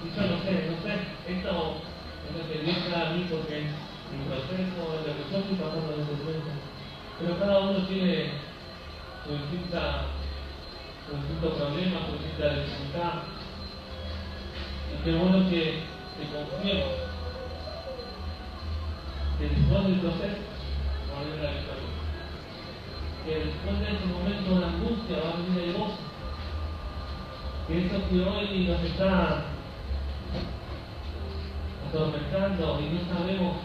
Y yo no sé, esto es lo que Dios me da a mí porque es mi proceso, es lo que yo estoy pasando en este momento. Pero cada uno tiene su distinto problema, su distinta dificultad. Y qué bueno que confiemos que después del proceso va a venir la victoria. Que después de ese momento de angustia va a venir el gozo. Que eso que hoy nos está atormentando y no sabemos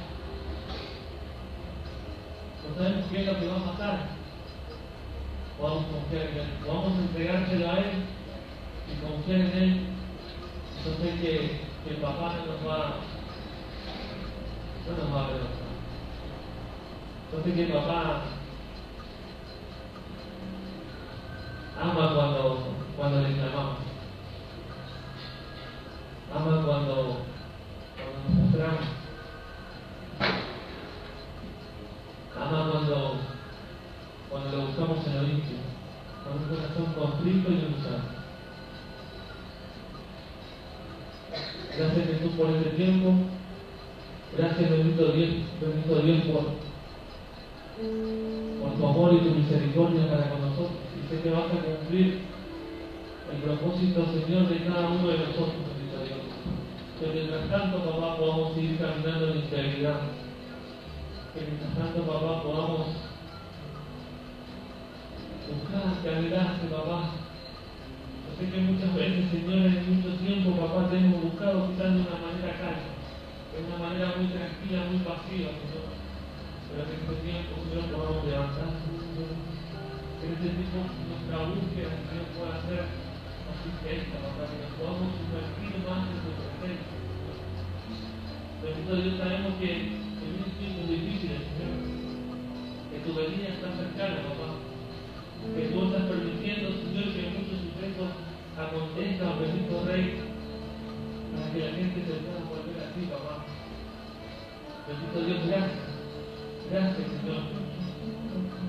qué es lo que va a pasar, podamos confiar en Él, podamos entregárselo a Él y confiar en Él. Yo sé que el papá no nos va a derrotar. Yo sé que el papá ama cuando le clamamos, ama cuando nos mostramos, ama cuando lo buscamos en lo íntimo, con un corazón contrito y humillado. Gracias, Jesús, por este tiempo. Gracias, bendito Dios, por tu amor y tu misericordia para con nosotros. Y sé que vas a cumplir el propósito, Señor, de cada uno de nosotros, bendito Dios. Que mientras tanto, papá, podamos seguir caminando en integridad. Que mientras tanto, papá, podamos buscar, anhelarte, papá. Yo sé que muchas veces, Señor, en mucho tiempo, papá, te hemos buscado quizás de una manera calma, de una manera muy tranquila, muy pasiva, Señor. Pero que en este tiempo, Señor, podamos levantar, Señor. Que en este tiempo nuestra búsqueda, Señor, pueda ser asistencia, papá, que nos podamos sumergir más en tu presencia. Bendito Dios, sabemos que vienen tiempos difíciles, Señor. Que tu venida está cercana, papá. Que tú estás permitiendo, Señor, que muchos sucesos acontezcan, bendito Rey, para que la gente se pueda volver a ti, papá. Bendito Dios, gracias. Gracias, Señor.